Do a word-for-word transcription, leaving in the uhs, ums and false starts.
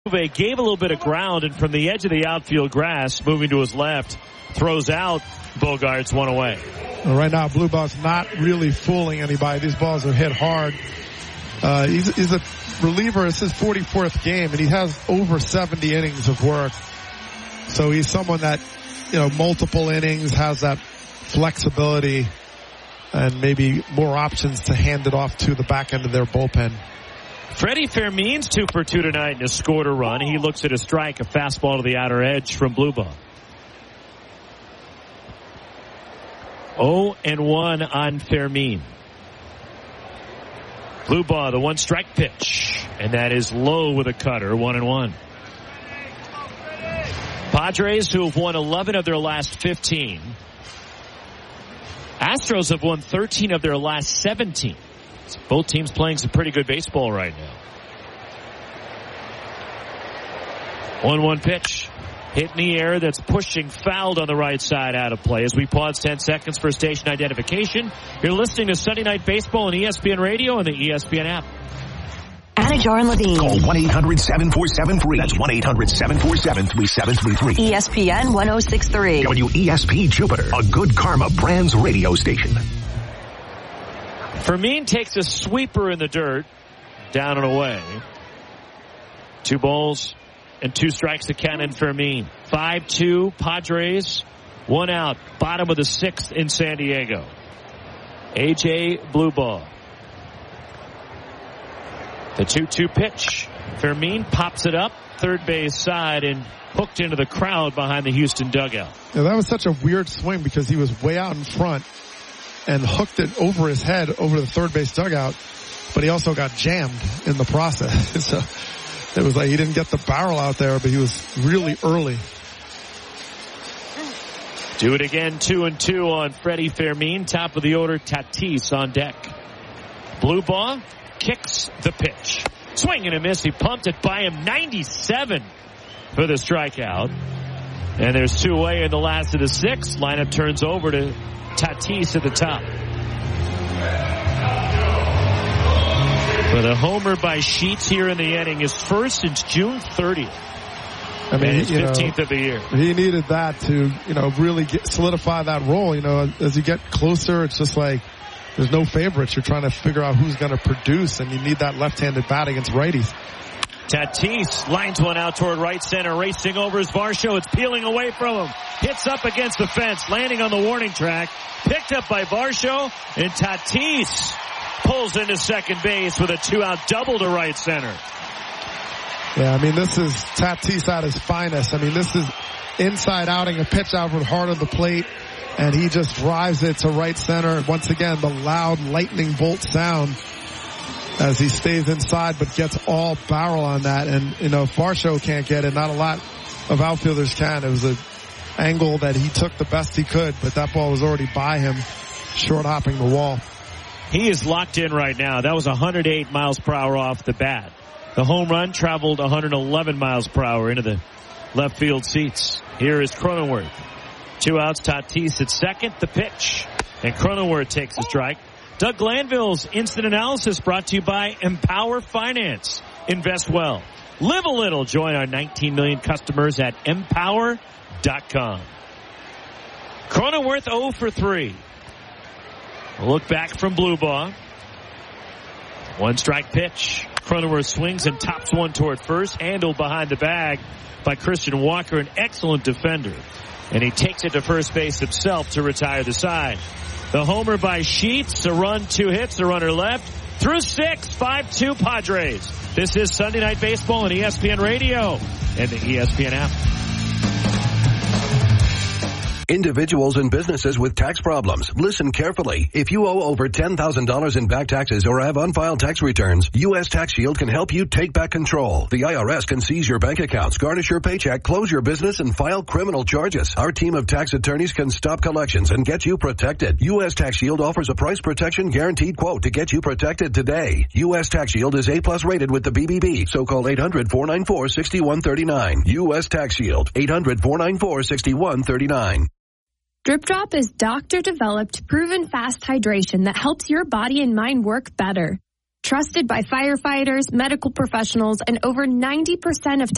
Gave a little bit of ground, and from the edge of the outfield grass, moving to his left, throws out. Bogaerts one away. Well, right now, Blue Ball's not really fooling anybody. These balls are hit hard. Uh, he's, he's a reliever. It's his forty-fourth game, and he has over seventy innings of work. So he's someone that, you know, multiple innings, has that flexibility, and maybe more options to hand it off to the back end of their bullpen. Freddie Fermin's two for two tonight and has scored a run. He looks at a strike, a fastball to the outer edge from Blue Ball. oh and one on Fermin. Blue Ball, the one strike pitch. And that is low with a cutter, one and one. Padres, who have won eleven of their last fifteen. Astros have won thirteen of their last seventeen. Both teams playing some pretty good baseball right now. one one pitch. Hit in the air that's pushing, fouled on the right side, out of play. As we pause ten seconds for station identification. You're listening to Sunday Night Baseball on E S P N Radio and the E S P N app. Anajar and Levine. Call one eight hundred seven four seven three. That's one eight hundred seven four seven three seven three three. E S P N one oh six point three. W E S P Jupiter, a Good Karma Brands radio station. Fermin takes a sweeper in the dirt, down and away. Two balls and two strikes to Cannon Fermin. five two Padres, one out, bottom of the sixth in San Diego. A J Blue Ball. The two two pitch. Fermin pops it up, third base side, and hooked into the crowd behind the Houston dugout. Yeah, that was such a weird swing because he was way out in front and hooked it over his head over the third base dugout, but he also got jammed in the process. So it was like he didn't get the barrel out there, but he was really early. Do it again, two and two on Freddie Fermin. Top of the order, Tatis on deck. Blue Ball kicks the pitch. Swing and a miss. He pumped it by him. ninety-seven for the strikeout. And there's two away in the last of the sixth. Lineup turns over to Tatis at the top. But a homer by Sheets here in the inning is first since June thirtieth. I mean, and his fifteenth know, of the year. He needed that to, you know, really get, solidify that role. You know, as you get closer, it's just like there's no favorites. You're trying to figure out who's going to produce, and you need that left-handed bat against righties. Tatis lines one out toward right center, racing over his Varsho. It's peeling away from him. Hits up against the fence, landing on the warning track. Picked up by Varsho, and Tatis pulls into second base with a two-out double to right center. Yeah, I mean, this is Tatis at his finest. I mean, this is inside outing, a pitch out with hard on the plate, and he just drives it to right center. Once again, the loud lightning bolt sound as he stays inside but gets all barrel on that. And, you know, if Varsho can't get it, not a lot of outfielders can. It was an angle that he took the best he could, but that ball was already by him, short hopping the wall. He is locked in right now. That was one hundred eight miles per hour off the bat. The home run traveled one hundred eleven miles per hour into the left field seats. Here is Cronenworth. Two outs, Tatis at second. The pitch. And Cronenworth takes a strike. Doug Glanville's instant analysis brought to you by Empower Finance. Invest well. Live a little. Join our nineteen million customers at empower dot com. Cronenworth oh for three. A look back from Blue Ball. One strike pitch. Cronenworth swings and tops one toward first. Handled behind the bag by Christian Walker, an excellent defender. And he takes it to first base himself to retire the side. The homer by Sheets, a run, two hits, a runner left. Through six, five two Padres. This is Sunday Night Baseball on E S P N Radio and the E S P N app. Individuals and businesses with tax problems, listen carefully. If you owe over ten thousand dollars in back taxes or have unfiled tax returns, U S Tax Shield can help you take back control. The I R S can seize your bank accounts, garnish your paycheck, close your business, and file criminal charges. Our team of tax attorneys can stop collections and get you protected. U S Tax Shield offers a price protection guaranteed quote to get you protected today. U S Tax Shield is A plus rated with the B B B, so call eight hundred four nine four six one three nine. U S Tax Shield, eight hundred four nine four six one three nine. Drip Drop is doctor-developed, proven fast hydration that helps your body and mind work better. Trusted by firefighters, medical professionals, and over ninety percent of